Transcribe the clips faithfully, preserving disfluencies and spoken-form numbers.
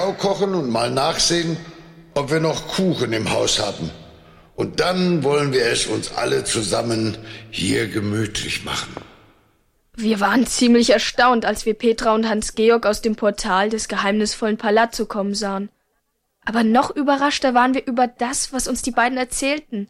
Kakao kochen und mal nachsehen, ob wir noch Kuchen im Haus haben. Und dann wollen wir es uns alle zusammen hier gemütlich machen. Wir waren ziemlich erstaunt, als wir Petra und Hans-Georg aus dem Portal des geheimnisvollen Palazzo kommen sahen. Aber noch überraschter waren wir über das, was uns die beiden erzählten.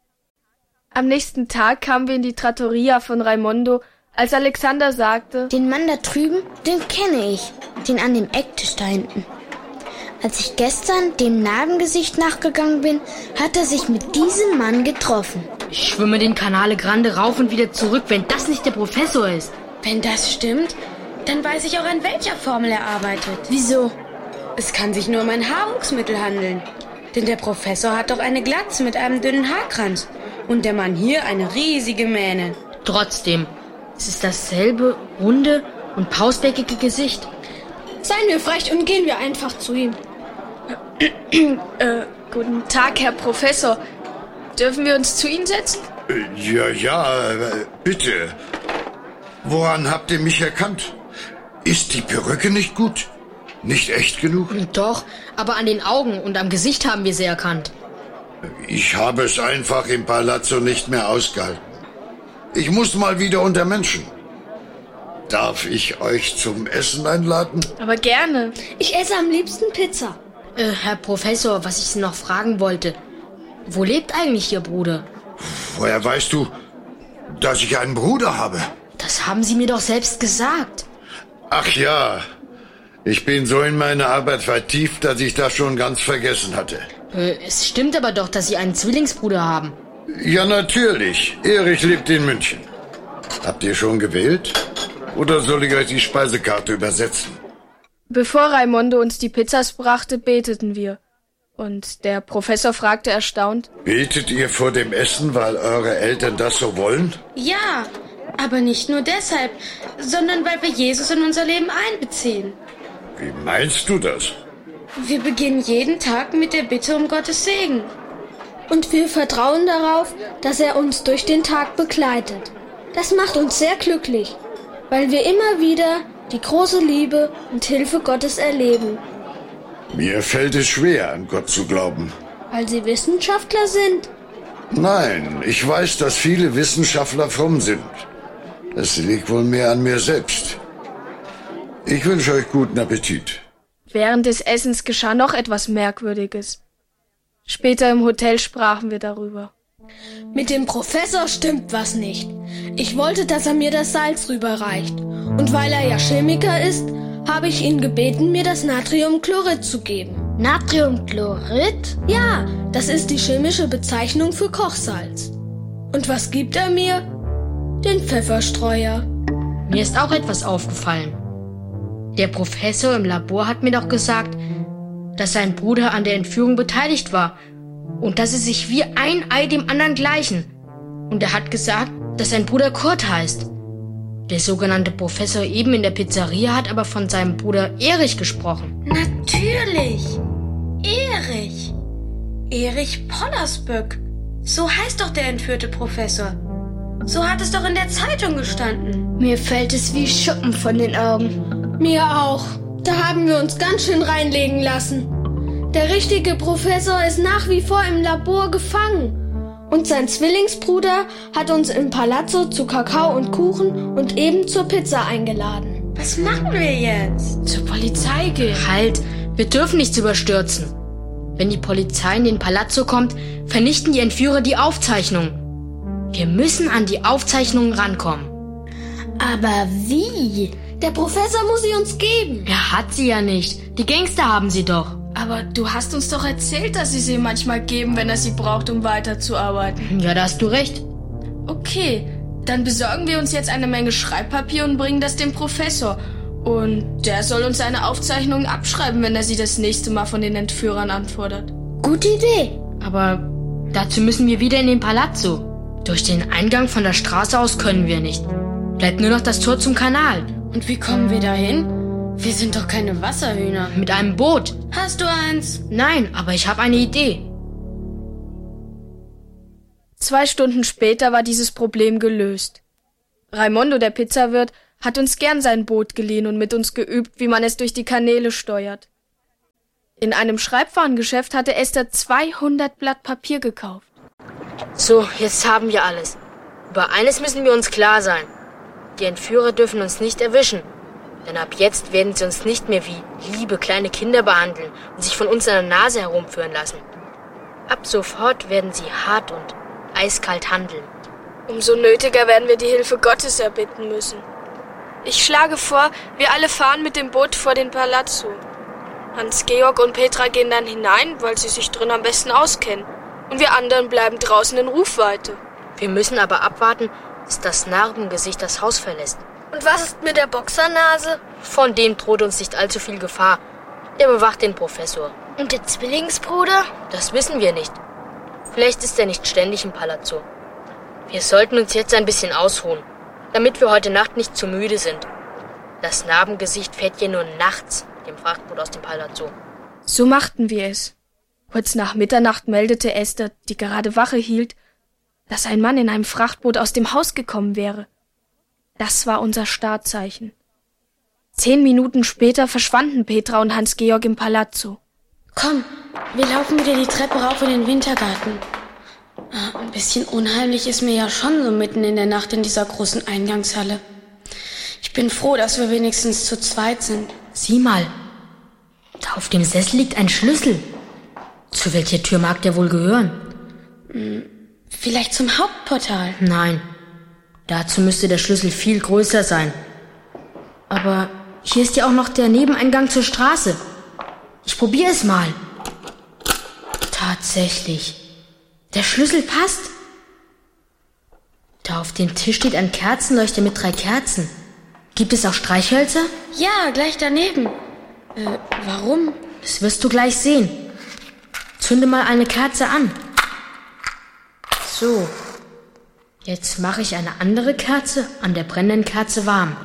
Am nächsten Tag kamen wir in die Trattoria von Raimondo, als Alexander sagte: Den Mann da drüben, den kenne ich, den an dem Ecktisch da hinten. Als ich gestern dem Narbengesicht nachgegangen bin, hat er sich mit diesem Mann getroffen. Ich schwimme den Canale Grande rauf und wieder zurück, wenn das nicht der Professor ist. Wenn das stimmt, dann weiß ich auch, an welcher Formel er arbeitet. Wieso? Es kann sich nur um ein Haarwuchsmittel handeln. Denn der Professor hat doch eine Glatze mit einem dünnen Haarkranz. Und der Mann hier eine riesige Mähne. Trotzdem, es ist dasselbe runde und pausbäckige Gesicht. Seien wir frech und gehen wir einfach zu ihm. äh, guten Tag, Herr Professor. Dürfen wir uns zu Ihnen setzen? Ja, ja, bitte. Woran habt ihr mich erkannt? Ist die Perücke nicht gut? Nicht echt genug? Doch, aber an den Augen und am Gesicht haben wir sie erkannt. Ich habe es einfach im Palazzo nicht mehr ausgehalten. Ich muss mal wieder unter Menschen. Darf ich euch zum Essen einladen? Aber gerne. Ich esse am liebsten Pizza. Äh, Herr Professor, was ich Sie noch fragen wollte. Wo lebt eigentlich Ihr Bruder? Woher weißt du, dass ich einen Bruder habe? Das haben Sie mir doch selbst gesagt. Ach ja, ich bin so in meine Arbeit vertieft, dass ich das schon ganz vergessen hatte. Äh, es stimmt aber doch, dass Sie einen Zwillingsbruder haben. Ja, natürlich. Erich lebt in München. Habt ihr schon gewählt? Oder soll ich euch die Speisekarte übersetzen? Bevor Raimondo uns die Pizzas brachte, beteten wir. Und der Professor fragte erstaunt: Betet ihr vor dem Essen, weil eure Eltern das so wollen? Ja, aber nicht nur deshalb, sondern weil wir Jesus in unser Leben einbeziehen. Wie meinst du das? Wir beginnen jeden Tag mit der Bitte um Gottes Segen. Und wir vertrauen darauf, dass er uns durch den Tag begleitet. Das macht uns sehr glücklich, weil wir immer wieder die große Liebe und Hilfe Gottes erleben. Mir fällt es schwer, an Gott zu glauben. Weil Sie Wissenschaftler sind? Nein, ich weiß, dass viele Wissenschaftler fromm sind. Es liegt wohl mehr an mir selbst. Ich wünsche euch guten Appetit. Während des Essens geschah noch etwas Merkwürdiges. Später im Hotel sprachen wir darüber. Mit dem Professor stimmt was nicht. Ich wollte, dass er mir das Salz rüberreicht. Und weil er ja Chemiker ist, habe ich ihn gebeten, mir das Natriumchlorid zu geben. Natriumchlorid? Ja, das ist die chemische Bezeichnung für Kochsalz. Und was gibt er mir? Den Pfefferstreuer. Mir ist auch etwas aufgefallen. Der Professor im Labor hat mir doch gesagt, dass sein Bruder an der Entführung beteiligt war und dass sie sich wie ein Ei dem anderen gleichen. Und er hat gesagt, dass sein Bruder Kurt heißt. Der sogenannte Professor eben in der Pizzeria hat aber von seinem Bruder Erich gesprochen. Natürlich! Erich! Erich Pollersböck. So heißt doch der entführte Professor. So hat es doch in der Zeitung gestanden. Mir fällt es wie Schuppen von den Augen. Mir auch. Da haben wir uns ganz schön reinlegen lassen. Der richtige Professor ist nach wie vor im Labor gefangen. Und sein Zwillingsbruder hat uns im Palazzo zu Kakao und Kuchen und eben zur Pizza eingeladen. Was machen wir jetzt? Zur Polizei gehen. Halt, wir dürfen nichts überstürzen. Wenn die Polizei in den Palazzo kommt, vernichten die Entführer die Aufzeichnung. Wir müssen an die Aufzeichnungen rankommen. Aber wie? Der Professor muss sie uns geben. Er hat sie ja nicht. Die Gangster haben sie doch. Aber du hast uns doch erzählt, dass sie sie manchmal geben, wenn er sie braucht, um weiterzuarbeiten. Ja, da hast du recht. Okay, dann besorgen wir uns jetzt eine Menge Schreibpapier und bringen das dem Professor. Und der soll uns seine Aufzeichnungen abschreiben, wenn er sie das nächste Mal von den Entführern anfordert. Gute Idee. Aber dazu müssen wir wieder in den Palazzo. Durch den Eingang von der Straße aus können wir nicht. Bleibt nur noch das Tor zum Kanal. Und wie kommen wir dahin? Wir sind doch keine Wasserhühner. Mit einem Boot. Hast du eins? Nein, aber ich habe eine Idee. Zwei Stunden später war dieses Problem gelöst. Raimondo, der Pizzawirt, hat uns gern sein Boot geliehen und mit uns geübt, wie man es durch die Kanäle steuert. In einem Schreibwarengeschäft hatte Esther zweihundert Blatt Papier gekauft. So, jetzt haben wir alles. Über eines müssen wir uns klar sein. Die Entführer dürfen uns nicht erwischen. Denn ab jetzt werden sie uns nicht mehr wie liebe kleine Kinder behandeln und sich von uns an der Nase herumführen lassen. Ab sofort werden sie hart und eiskalt handeln. Umso nötiger werden wir die Hilfe Gottes erbitten müssen. Ich schlage vor, wir alle fahren mit dem Boot vor den Palazzo. Hans-Georg und Petra gehen dann hinein, weil sie sich drin am besten auskennen. Und wir anderen bleiben draußen in Rufweite. Wir müssen aber abwarten, bis das Narbengesicht das Haus verlässt. Und was ist mit der Boxernase? Von dem droht uns nicht allzu viel Gefahr. Der bewacht den Professor. Und der Zwillingsbruder? Das wissen wir nicht. Vielleicht ist er nicht ständig im Palazzo. Wir sollten uns jetzt ein bisschen ausruhen, damit wir heute Nacht nicht zu müde sind. Das Narbengesicht fährt ja nur nachts mit dem Frachtboot aus dem Palazzo. So machten wir es. Kurz nach Mitternacht meldete Esther, die gerade Wache hielt, dass ein Mann in einem Frachtboot aus dem Haus gekommen wäre. Das war unser Startzeichen. Zehn Minuten später verschwanden Petra und Hans-Georg im Palazzo. Komm, wir laufen wieder die Treppe rauf in den Wintergarten. Ein bisschen unheimlich ist mir ja schon so mitten in der Nacht in dieser großen Eingangshalle. Ich bin froh, dass wir wenigstens zu zweit sind. Sieh mal, da auf dem Sessel liegt ein Schlüssel. Zu welcher Tür mag der wohl gehören? Vielleicht zum Hauptportal? Nein, dazu müsste der Schlüssel viel größer sein. Aber hier ist ja auch noch der Nebeneingang zur Straße. Ich probiere es mal. Tatsächlich. Der Schlüssel passt. Da auf dem Tisch steht ein Kerzenleuchter mit drei Kerzen. Gibt es auch Streichhölzer? Ja, gleich daneben. Äh, warum? Das wirst du gleich sehen. Zünde mal eine Kerze an. So. Jetzt mache ich eine andere Kerze an der brennenden Kerze warm.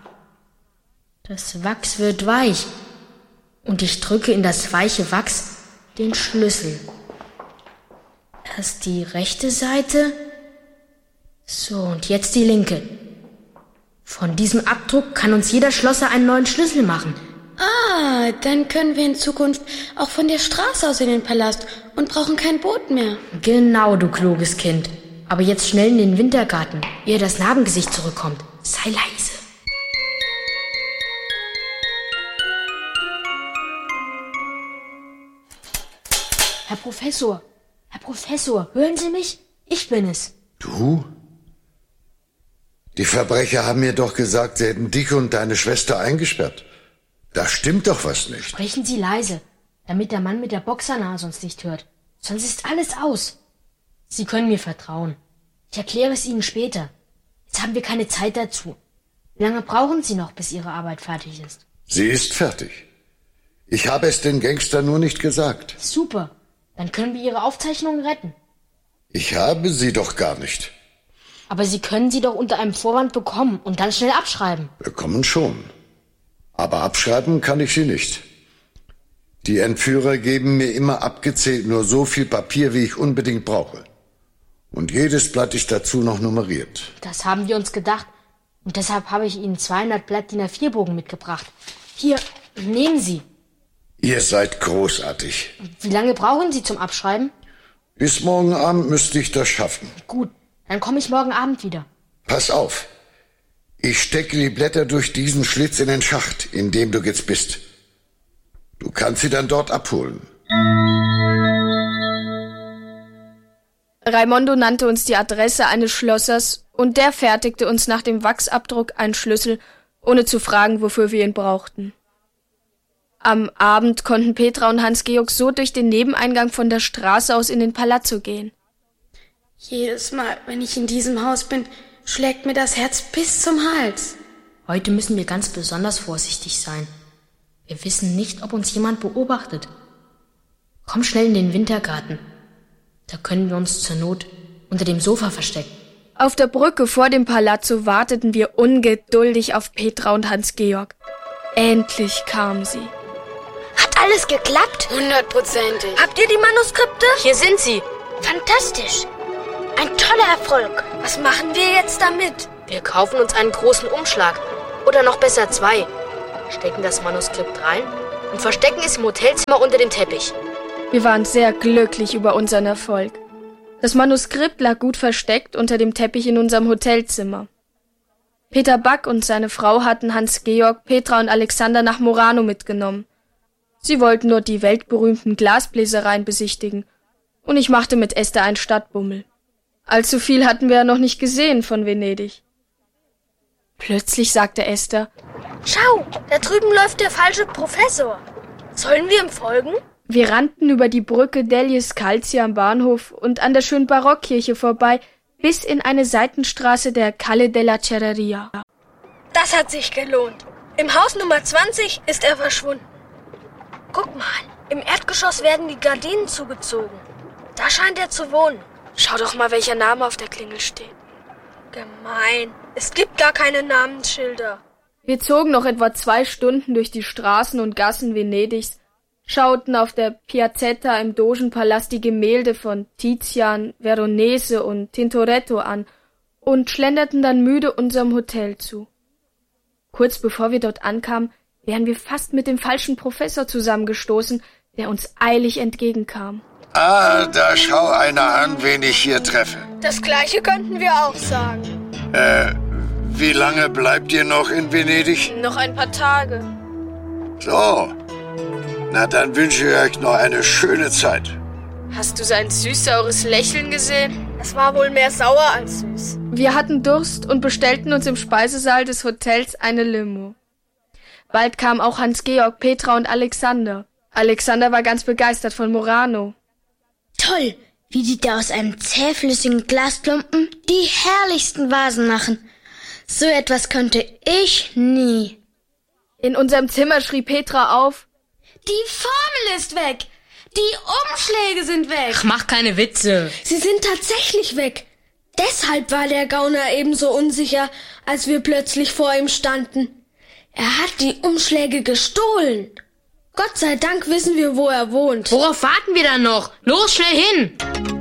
Das Wachs wird weich. Und ich drücke in das weiche Wachs den Schlüssel. Erst die rechte Seite. So, und jetzt die linke. Von diesem Abdruck kann uns jeder Schlosser einen neuen Schlüssel machen. Ah, dann können wir in Zukunft auch von der Straße aus in den Palast und brauchen kein Boot mehr. Genau, du kluges Kind. Aber jetzt schnell in den Wintergarten, ehe das Narbengesicht zurückkommt. Sei leise. Herr Professor, Herr Professor, hören Sie mich? Ich bin es. Du? Die Verbrecher haben mir doch gesagt, sie hätten dich und deine Schwester eingesperrt. Da stimmt doch was nicht. Sprechen Sie leise, damit der Mann mit der Boxernase uns nicht hört. Sonst ist alles aus. Sie können mir vertrauen. Ich erkläre es Ihnen später. Jetzt haben wir keine Zeit dazu. Wie lange brauchen Sie noch, bis Ihre Arbeit fertig ist? Sie ist fertig. Ich habe es den Gangstern nur nicht gesagt. Super. Dann können wir Ihre Aufzeichnungen retten. Ich habe sie doch gar nicht. Aber Sie können sie doch unter einem Vorwand bekommen und dann schnell abschreiben. Bekommen schon. Aber abschreiben kann ich sie nicht. Die Entführer geben mir immer abgezählt nur so viel Papier, wie ich unbedingt brauche. Und jedes Blatt ist dazu noch nummeriert. Das haben wir uns gedacht. Und deshalb habe ich Ihnen zweihundert Blatt D I N A vier Bogen mitgebracht. Hier, nehmen Sie. Ihr seid großartig. Wie lange brauchen Sie zum Abschreiben? Bis morgen Abend müsste ich das schaffen. Gut, dann komme ich morgen Abend wieder. Pass auf. Ich stecke die Blätter durch diesen Schlitz in den Schacht, in dem du jetzt bist. Du kannst sie dann dort abholen. Raimondo nannte uns die Adresse eines Schlossers und der fertigte uns nach dem Wachsabdruck einen Schlüssel, ohne zu fragen, wofür wir ihn brauchten. Am Abend konnten Petra und Hans-Georg so durch den Nebeneingang von der Straße aus in den Palazzo gehen. Jedes Mal, wenn ich in diesem Haus bin, schlägt mir das Herz bis zum Hals. Heute müssen wir ganz besonders vorsichtig sein. Wir wissen nicht, ob uns jemand beobachtet. Komm schnell in den Wintergarten. Da können wir uns zur Not unter dem Sofa verstecken. Auf der Brücke vor dem Palazzo warteten wir ungeduldig auf Petra und Hans-Georg. Endlich kam sie. Hat alles geklappt? Hundertprozentig. Habt ihr die Manuskripte? Hier sind sie. Fantastisch. Ein toller Erfolg. Was machen wir jetzt damit? Wir kaufen uns einen großen Umschlag. Oder noch besser zwei. Stecken das Manuskript rein und verstecken es im Hotelzimmer unter dem Teppich. Wir waren sehr glücklich über unseren Erfolg. Das Manuskript lag gut versteckt unter dem Teppich in unserem Hotelzimmer. Peter Back und seine Frau hatten Hans-Georg, Petra und Alexander nach Murano mitgenommen. Sie wollten dort die weltberühmten Glasbläsereien besichtigen und ich machte mit Esther einen Stadtbummel. Allzu viel hatten wir ja noch nicht gesehen von Venedig. Plötzlich sagte Esther: Schau, da drüben läuft der falsche Professor. Sollen wir ihm folgen? Wir rannten über die Brücke degli Scalzi am Bahnhof und an der schönen Barockkirche vorbei, bis in eine Seitenstraße der Calle della Cerreria. Das hat sich gelohnt. Im Haus Nummer zwanzig ist er verschwunden. Guck mal, im Erdgeschoss werden die Gardinen zugezogen. Da scheint er zu wohnen. Schau doch mal, welcher Name auf der Klingel steht. Gemein. Es gibt gar keine Namensschilder. Wir zogen noch etwa zwei Stunden durch die Straßen und Gassen Venedigs, schauten auf der Piazzetta im Dogenpalast die Gemälde von Tizian, Veronese und Tintoretto an und schlenderten dann müde unserem Hotel zu. Kurz bevor wir dort ankamen, wären wir fast mit dem falschen Professor zusammengestoßen, der uns eilig entgegenkam. Ah, da schau einer an, wen ich hier treffe. Das Gleiche könnten wir auch sagen. Äh, wie lange bleibt ihr noch in Venedig? Noch ein paar Tage. So, na dann wünsche ich euch noch eine schöne Zeit. Hast du sein süß-saures Lächeln gesehen? Es war wohl mehr sauer als süß. Wir hatten Durst und bestellten uns im Speisesaal des Hotels eine Limo. Bald kamen auch Hans-Georg, Petra und Alexander. Alexander war ganz begeistert von Murano. Toll, wie die da aus einem zähflüssigen Glasklumpen die herrlichsten Vasen machen. So etwas könnte ich nie. In unserem Zimmer schrie Petra auf: Die Formel ist weg! Die Umschläge sind weg! Ach, mach keine Witze! Sie sind tatsächlich weg. Deshalb war der Gauner ebenso unsicher, als wir plötzlich vor ihm standen. Er hat die Umschläge gestohlen. Gott sei Dank wissen wir, wo er wohnt. Worauf warten wir dann noch? Los, schnell hin!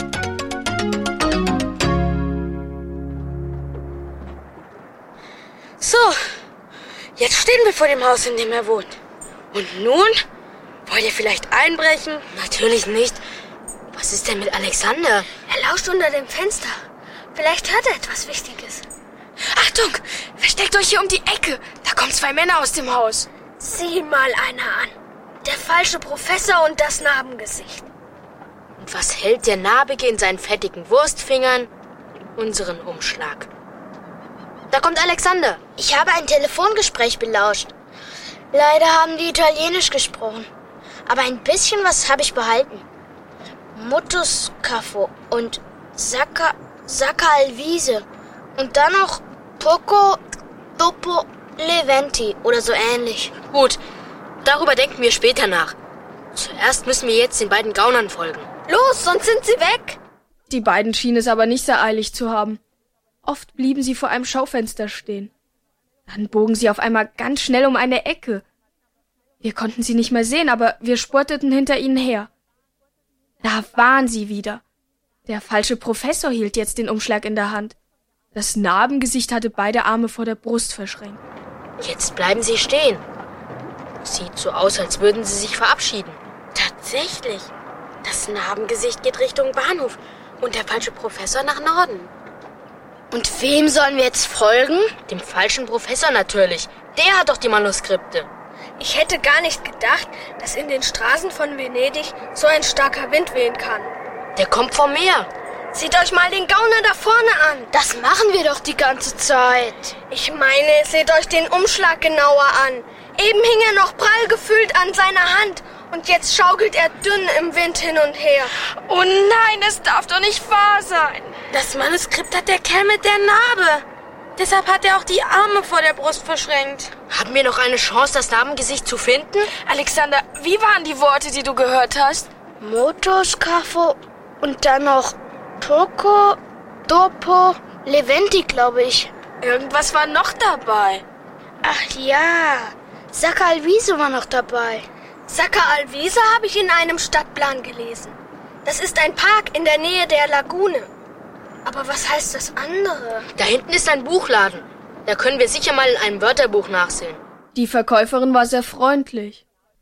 So, jetzt stehen wir vor dem Haus, in dem er wohnt. Und nun? Wollt ihr vielleicht einbrechen? Natürlich nicht. Was ist denn mit Alexander? Er lauscht unter dem Fenster. Vielleicht hört er etwas Wichtiges. Achtung, versteckt euch hier um die Ecke. Da kommen zwei Männer aus dem Haus. Sieh mal einer an. Der falsche Professor und das Narbengesicht. Und was hält der Narbige in seinen fettigen Wurstfingern? Unseren Umschlag. Da kommt Alexander. Ich habe ein Telefongespräch belauscht. Leider haben die Italienisch gesprochen. Aber ein bisschen was habe ich behalten. Mutus Caffo und Sacca, Sacca Alvise. Und dann noch Poco dopo Leventi oder so ähnlich. Gut, darüber denken wir später nach. Zuerst müssen wir jetzt den beiden Gaunern folgen. Los, sonst sind sie weg. Die beiden schienen es aber nicht sehr eilig zu haben. Oft blieben sie vor einem Schaufenster stehen. Dann bogen sie auf einmal ganz schnell um eine Ecke. Wir konnten sie nicht mehr sehen, aber wir spurteten hinter ihnen her. Da waren sie wieder. Der falsche Professor hielt jetzt den Umschlag in der Hand. Das Narbengesicht hatte beide Arme vor der Brust verschränkt. Jetzt bleiben sie stehen. Sieht so aus, als würden sie sich verabschieden. Tatsächlich. Das Narbengesicht geht Richtung Bahnhof und der falsche Professor nach Norden. Und wem sollen wir jetzt folgen? Dem falschen Professor natürlich. Der hat doch die Manuskripte. Ich hätte gar nicht gedacht, dass in den Straßen von Venedig so ein starker Wind wehen kann. Der kommt vom Meer. Seht euch mal den Gauner da vorne an. Das machen wir doch die ganze Zeit. Ich meine, seht euch den Umschlag genauer an. Eben hing er noch prall gefüllt an seiner Hand und jetzt schaukelt er dünn im Wind hin und her. Oh nein, das darf doch nicht wahr sein. Das Manuskript hat der Kerl mit der Narbe. Deshalb hat er auch die Arme vor der Brust verschränkt. Haben wir noch eine Chance, das Narbengesicht zu finden? Alexander, wie waren die Worte, die du gehört hast? Mutus Caffo und dann noch Poco dopo Leventi, glaube ich. Irgendwas war noch dabei. Ach ja, Sacca Alvise war noch dabei. Sacca Alvise habe ich in einem Stadtplan gelesen. Das ist ein Park in der Nähe der Lagune. Aber was heißt das andere? Da hinten ist ein Buchladen. Da können wir sicher mal in einem Wörterbuch nachsehen. Die Verkäuferin war sehr freundlich.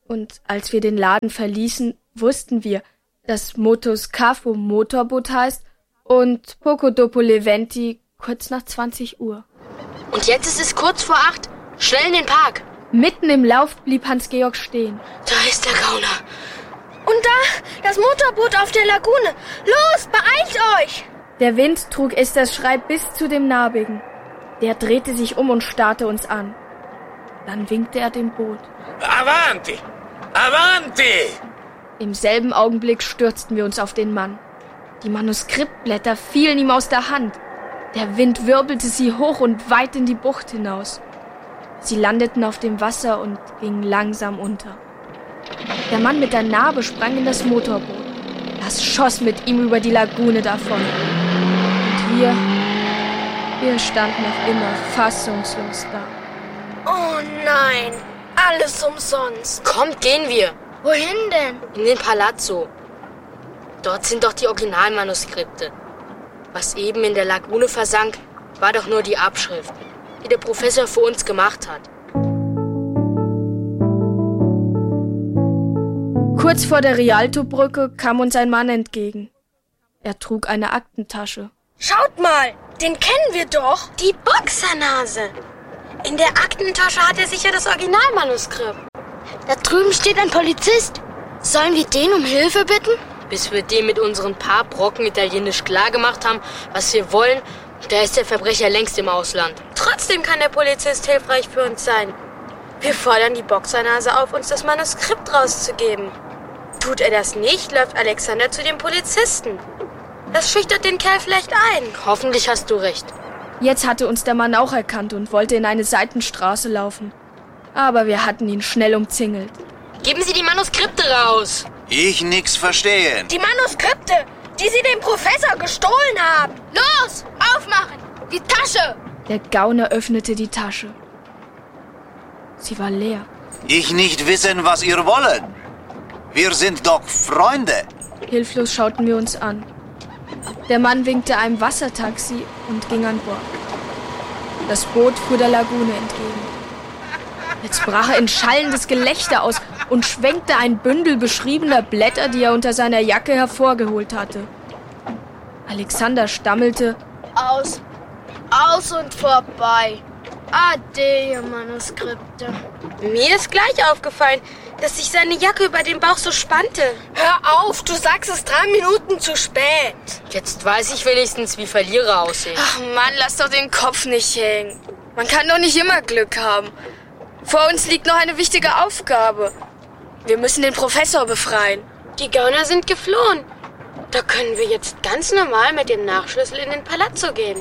Und als wir den Laden verließen, wussten wir, dass Motos Cafo Motorboot heißt und Poco dopo le venti kurz nach zwanzig Uhr. Und jetzt ist es kurz vor acht. Schnell in den Park. Mitten im Lauf blieb Hans-Georg stehen. Da ist der Gauner. Und da, das Motorboot auf der Lagune. Los, beeilt euch! Der Wind trug Esthers Schrei bis zu dem Narbigen. Der drehte sich um und starrte uns an. Dann winkte er dem Boot. Avanti! Avanti! Im selben Augenblick stürzten wir uns auf den Mann. Die Manuskriptblätter fielen ihm aus der Hand. Der Wind wirbelte sie hoch und weit in die Bucht hinaus. Sie landeten auf dem Wasser und gingen langsam unter. Der Mann mit der Narbe sprang in das Motorboot. Das schoss mit ihm über die Lagune davon. Und wir, wir standen noch immer fassungslos da. Oh nein, alles umsonst. Kommt, gehen wir. Wohin denn? In den Palazzo. Dort sind doch die Originalmanuskripte. Was eben in der Lagune versank, war doch nur die Abschrift, die der Professor für uns gemacht hat. Kurz vor der Rialto-Brücke kam uns ein Mann entgegen. Er trug eine Aktentasche. Schaut mal, den kennen wir doch. Die Boxernase. In der Aktentasche hat er sicher das Originalmanuskript. Da drüben steht ein Polizist. Sollen wir den um Hilfe bitten? Bis wir dem mit unseren paar Brocken Italienisch klargemacht haben, was wir wollen, da ist der Verbrecher längst im Ausland. Trotzdem kann der Polizist hilfreich für uns sein. Wir fordern die Boxernase auf, uns das Manuskript rauszugeben. Tut er das nicht, läuft Alexander zu dem Polizisten. Das schüchtert den Kerl vielleicht ein. Hoffentlich hast du recht. Jetzt hatte uns der Mann auch erkannt und wollte in eine Seitenstraße laufen. Aber wir hatten ihn schnell umzingelt. Geben Sie die Manuskripte raus! Ich nix verstehen. Die Manuskripte, die Sie dem Professor gestohlen haben. Los, aufmachen! Die Tasche! Der Gauner öffnete die Tasche. Sie war leer. Ich nicht wissen, was ihr wollt. Wir sind doch Freunde. Hilflos schauten wir uns an. Der Mann winkte einem Wassertaxi und ging an Bord. Das Boot fuhr der Lagune entgegen. Jetzt brach er in schallendes Gelächter aus und schwenkte ein Bündel beschriebener Blätter, die er unter seiner Jacke hervorgeholt hatte. Alexander stammelte: Aus, aus und vorbei. Ade, Manuskripte. Mir ist gleich aufgefallen, dass sich seine Jacke über den Bauch so spannte. Hör auf, du sagst es drei Minuten zu spät. Jetzt weiß ich wenigstens, wie Verlierer aussehen. Ach Mann, lass doch den Kopf nicht hängen. Man kann doch nicht immer Glück haben. Vor uns liegt noch eine wichtige Aufgabe. Wir müssen den Professor befreien. Die Gauner sind geflohen. Da können wir jetzt ganz normal mit dem Nachschlüssel in den Palazzo gehen.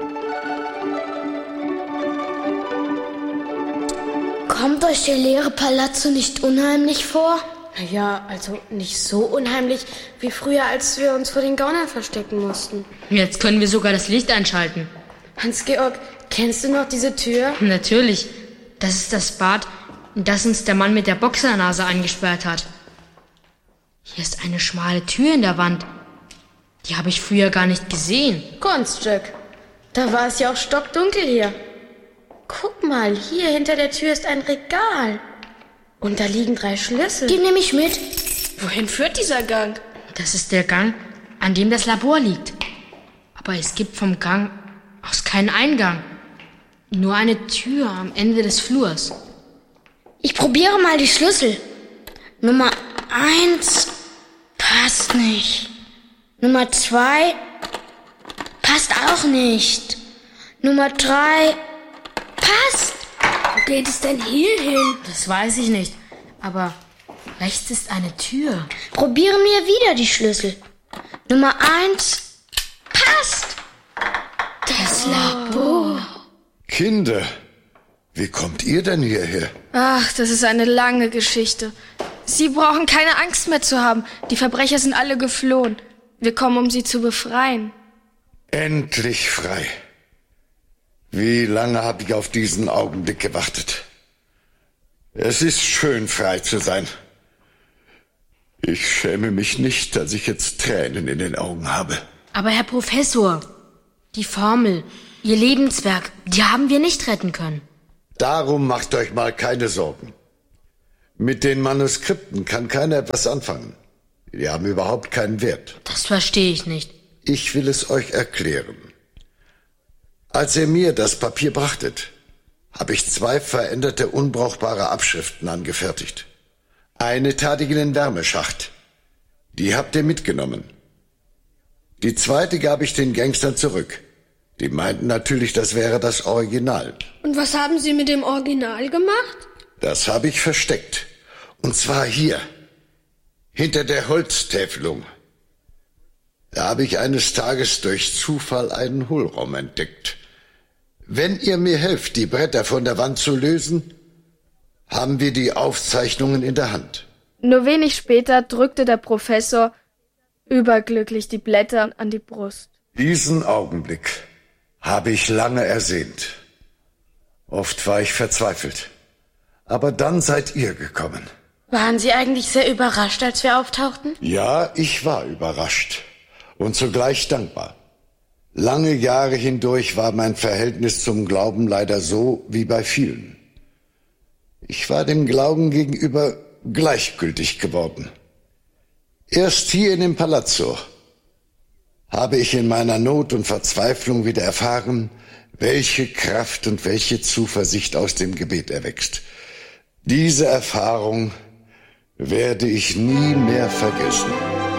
Kommt euch der leere Palazzo nicht unheimlich vor? Naja, also nicht so unheimlich wie früher, als wir uns vor den Gaunern verstecken mussten. Jetzt können wir sogar das Licht einschalten. Hans-Georg, kennst du noch diese Tür? Natürlich. Das ist das Bad, in das uns der Mann mit der Boxernase eingesperrt hat. Hier ist eine schmale Tür in der Wand. Die habe ich früher gar nicht gesehen. Kunststück. Da war es ja auch stockdunkel hier. Guck mal, hier hinter der Tür ist ein Regal. Und da liegen drei Schlüssel. Die nehme ich mit. Wohin führt dieser Gang? Das ist der Gang, an dem das Labor liegt. Aber es gibt vom Gang aus keinen Eingang. Nur eine Tür am Ende des Flurs. Ich probiere mal die Schlüssel. Nummer eins passt nicht. Nummer zwei passt auch nicht. Nummer drei passt. Wo geht es denn hier hin? Das weiß ich nicht. Aber rechts ist eine Tür. Probiere mir wieder die Schlüssel. Nummer eins passt. Das Labor. Kinder, wie kommt ihr denn hierher? Ach, das ist eine lange Geschichte. Sie brauchen keine Angst mehr zu haben. Die Verbrecher sind alle geflohen. Wir kommen, um sie zu befreien. Endlich frei. Wie lange habe ich auf diesen Augenblick gewartet? Es ist schön, frei zu sein. Ich schäme mich nicht, dass ich jetzt Tränen in den Augen habe. Aber Herr Professor, die Formel, Ihr Lebenswerk, die haben wir nicht retten können. Darum macht euch mal keine Sorgen. Mit den Manuskripten kann keiner etwas anfangen. Die haben überhaupt keinen Wert. Das verstehe ich nicht. Ich will es euch erklären. Als ihr mir das Papier brachtet, habe ich zwei veränderte, unbrauchbare Abschriften angefertigt. Eine tat ich in den Wärmeschacht. Die habt ihr mitgenommen. Die zweite gab ich den Gangstern zurück. Die meinten natürlich, das wäre das Original. Und was haben Sie mit dem Original gemacht? Das habe ich versteckt. Und zwar hier, hinter der Holztäfelung. Da habe ich eines Tages durch Zufall einen Hohlraum entdeckt. Wenn ihr mir helft, die Bretter von der Wand zu lösen, haben wir die Aufzeichnungen in der Hand. Nur wenig später drückte der Professor überglücklich die Blätter an die Brust. Diesen Augenblick habe ich lange ersehnt. Oft war ich verzweifelt. Aber dann seid ihr gekommen. Waren Sie eigentlich sehr überrascht, als wir auftauchten? Ja, ich war überrascht und zugleich dankbar. Lange Jahre hindurch war mein Verhältnis zum Glauben leider so wie bei vielen. Ich war dem Glauben gegenüber gleichgültig geworden. Erst hier in dem Palazzo habe ich in meiner Not und Verzweiflung wieder erfahren, welche Kraft und welche Zuversicht aus dem Gebet erwächst. Diese Erfahrung werde ich nie mehr vergessen.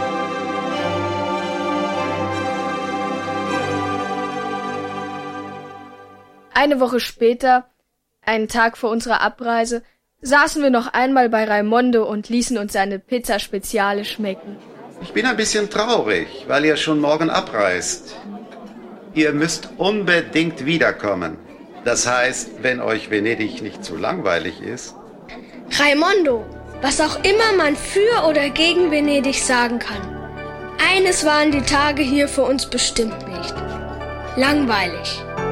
Eine Woche später, einen Tag vor unserer Abreise, saßen wir noch einmal bei Raimondo und ließen uns seine Pizza Speziale schmecken. Ich bin ein bisschen traurig, weil ihr schon morgen abreist. Ihr müsst unbedingt wiederkommen. Das heißt, wenn euch Venedig nicht zu langweilig ist. Raimondo, was auch immer man für oder gegen Venedig sagen kann. Eines waren die Tage hier für uns bestimmt nicht. Langweilig.